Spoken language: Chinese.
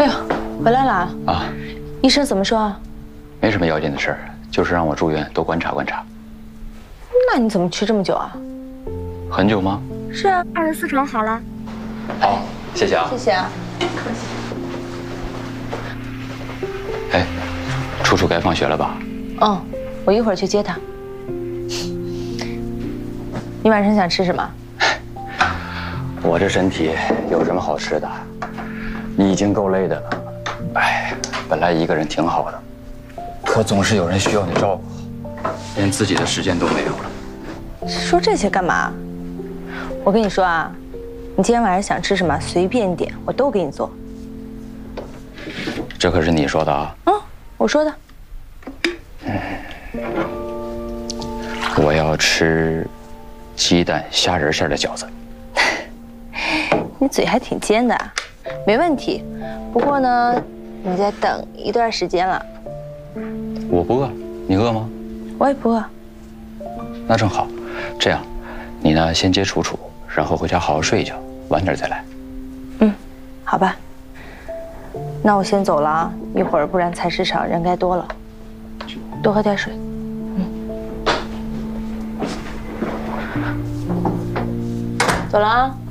哎呦，回来了啊！ 医生怎么说啊？ 没什么要紧的事儿，就是让我住院多观察观察。 那你怎么吃这么久啊？ 很久吗？ 是啊，24床好了。 好，谢谢啊。 谢谢啊。 哎，楚楚该放学了吧？ 嗯，我一会儿去接她。你晚上想吃什么？ 我这身体有什么好吃的？你已经够累的了。哎，本来一个人挺好的，可总是有人需要你照顾，连自己的时间都没有了。 说这些干嘛？我跟你说啊，你今天晚上想吃什么随便点，我都给你做。 这可是你说的啊。 嗯，我说的。 我要吃鸡蛋虾仁馅的饺子。 你嘴还挺尖的啊，没问题。不过呢，你再等一段时间了。 我不饿，你饿吗？ 我也不饿。 那正好，这样，你呢先接楚楚，然后回家好好睡一觉，晚点再来。 嗯，好吧。那我先走了啊，一会儿不然菜市场人该多了。多喝点水。走了啊。